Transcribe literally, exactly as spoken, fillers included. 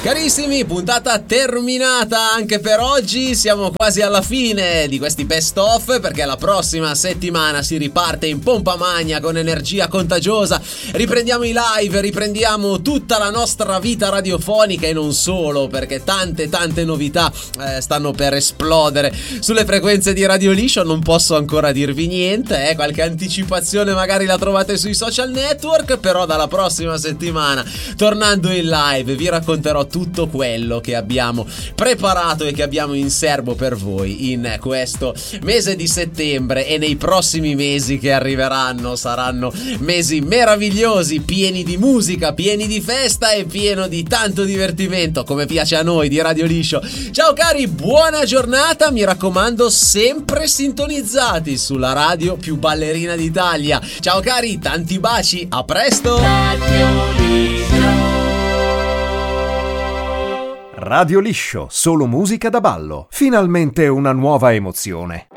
Carissimi, puntata terminata anche per oggi, siamo quasi alla fine di questi best of perché la prossima settimana si riparte in pompa magna con energia contagiosa, riprendiamo i live, riprendiamo tutta la nostra vita radiofonica e non solo, perché tante tante novità eh, stanno per esplodere sulle frequenze di Radio Liscio. Non posso ancora dirvi niente, eh, qualche anticipazione magari la trovate sui social network, però dalla prossima settimana tornando in live vi racconterò tutto quello che abbiamo preparato e che abbiamo in serbo per voi in questo mese di settembre e nei prossimi mesi che arriveranno. Saranno mesi meravigliosi, pieni di musica, pieni di festa e pieno di tanto divertimento, come piace a noi di Radio Liscio. Ciao cari, buona giornata, mi raccomando sempre sintonizzati sulla radio più ballerina d'Italia. Ciao cari, tanti baci, a presto. Radio Liscio. Radio Liscio, solo musica da ballo. Finalmente una nuova emozione.